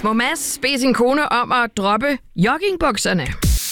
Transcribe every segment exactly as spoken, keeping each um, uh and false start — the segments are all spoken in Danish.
Må Mads bede sin kone om at droppe joggingbukserne?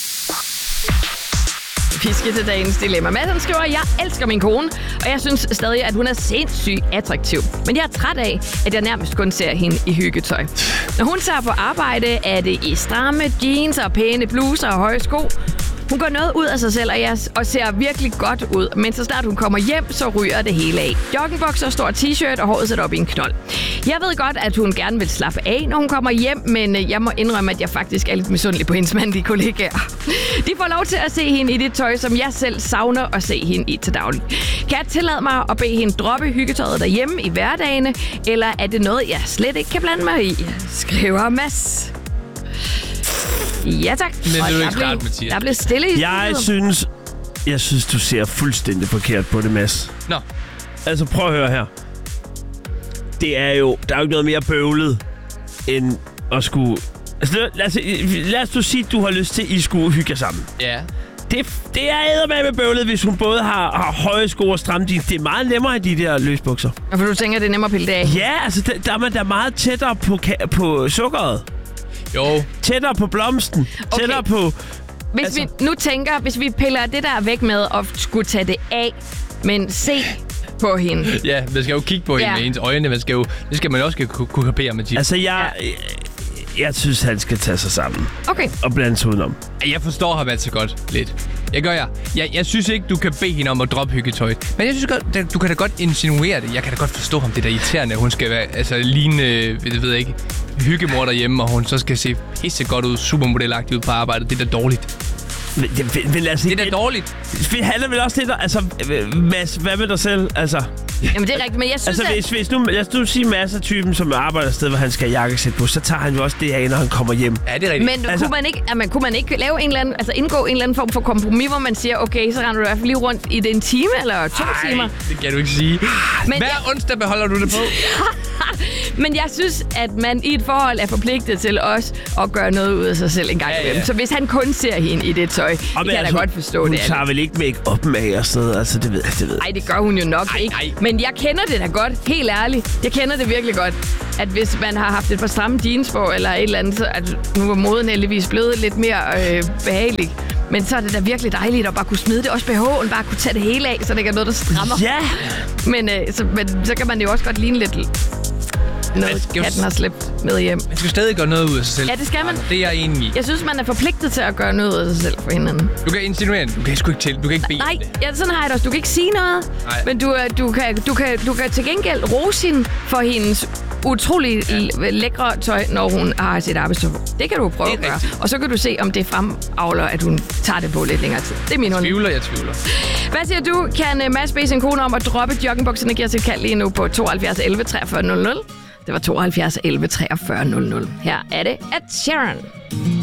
Vi skal til dagens dilemma. Mads skriver, at jeg elsker min kone, og jeg synes stadig, at hun er sindssygt attraktiv. Men jeg er træt af, at jeg nærmest kun ser hende i hyggetøj. Når hun tager på arbejde, er det i stramme jeans og pæne bluser og høje sko. Hun går noget ud af sig selv, og, jeg, og ser virkelig godt ud. Men så snart hun kommer hjem, så ryger det hele af. Joggingbukser, stor t-shirt og håret sat op i en knold. Jeg ved godt, at hun gerne vil slappe af, når hun kommer hjem, men jeg må indrømme, at jeg faktisk er lidt misundelig på hendes mandlige kollegaer. De får lov til at se hende i det tøj, som jeg selv savner at se hende i til daglig. Kan jeg tillade mig at bede hende droppe hyggetøjet derhjemme i hverdagene, eller er det noget, jeg slet ikke kan blande mig i? Skriver Mads. Ja, tak. Men det er jo ikke blev, rart, Mathias. Der blev stille i Jeg studiet. synes, jeg synes, du ser fuldstændig forkert på det, Mads. Nå. Altså, prøv at høre her. Det er jo... Der er jo ikke noget mere bøvlet, end at skulle... Altså, lad os, lad os du sige, at du har lyst til, at I skulle hygge jer sammen. Ja. Det, det er eddermame bøvlet, hvis hun både har, har høje sko og stramme jeans. Det er meget nemmere i de der løsbukser. Og for du tænker, det er nemmere at pille det af? Ja, altså, der, der er man da meget tættere på, på sukkeret. Jo. Tættere på blomsten. Okay. Tættere på... Hvis altså, vi nu tænker, hvis vi piller det der væk med at skulle tage det af, men se på hende. Ja, man skal jo kigge på hende Ja. med hendes øjne. Man skal jo, det skal man også kunne, kunne kapere, Mathias. Altså, jeg, jeg, jeg synes, han skal tage sig sammen. Okay. Og blande sig udenom. Jeg forstår ham altså godt lidt. Jeg gør jeg. jeg. Jeg synes ikke, du kan bede hende om at droppe hyggetøj. Men jeg synes godt, du kan da godt insinuere det. Jeg kan da godt forstå ham, det der irriterende. Hun skal være, altså ligne, jeg ved ikke, hyggemor derhjemme, og hun så skal se pisse godt ud, supermodelagtigt ud på arbejdet. Det er da dårligt. Men, det, men altså, Det er da dårligt. Det handler vel også lidt om... Altså, Mads, hvad med dig selv? Altså, Jamen, det er rigtigt, men jeg synes, altså at... hvis, hvis nu... Lad os nu sige Mads er typen, som arbejder et sted, hvor han skal have jakkesæt på, så tager han jo også det af, når han kommer hjem. Ja, det er rigtigt. Men Altså- kunne, man ikke, jamen, kunne man ikke lave en eller anden, altså indgå en eller anden form for kompromis, hvor man siger, okay, så render du i hvert fald lige rundt i det en time eller to Ej, timer. det kan du ikke sige. Men Hver jeg- onsdag beholder du det på. Men jeg synes, at man i et forhold er forpligtet til også at gøre noget ud af sig selv en gang Ja, imellem. ja. Så hvis han kun ser hende i det tøj, det kan jeg da godt forstå hun det. tager vel ikke make-up med og sådan noget, altså det ved jeg, det ved jeg. Nej, det gør hun jo nok Ej, ikke. ej. Men jeg kender det da godt, helt ærligt. Jeg kender det virkelig godt, at hvis man har haft et par stramme jeans på, eller et eller andet, så at nu er moden heldigvis blevet lidt mere øh, behagelig. Men så er det da virkelig dejligt at bare kunne smide det. Også B H'en, bare kunne tage det hele af, så det ikke er noget, der strammer. Ja! Men, øh, så, men så kan man jo også godt ligne lidt noget, skal jo katten har slæbt med hjem. Man skal stadig gøre noget ud af sig selv. Ja, det skal man. Det er jeg enig i. Jeg synes, man er forpligtet til at gøre noget ud af sig selv for hinanden. Du kan insinuere det. Du kan sgu ikke til. Du kan ikke bede Nej, om det. ja, sådan har jeg det også. Du kan ikke sige noget, Nej. men du, øh, du, kan, du, kan, du kan til gengæld rose hende for hendes utrolig ja. lækre tøj, når hun har sit arbejdstøj på. Det kan du prøve Det er at gøre. rigtigt. Og så kan du se, om det fremavler, at hun tager det på lidt længere tid. Det er min Jeg holdning. tvivler, jeg tvivler. Hvad siger du? Kan uh, Mads bede sin kone om at droppe joggingbukserne? Giver sig kald lige nu på tooghalvfjerds elleve treogfyrre nul nul. Det var tooghalvfjerds elleve treogfyrre nul nul. Her er det at Sharon.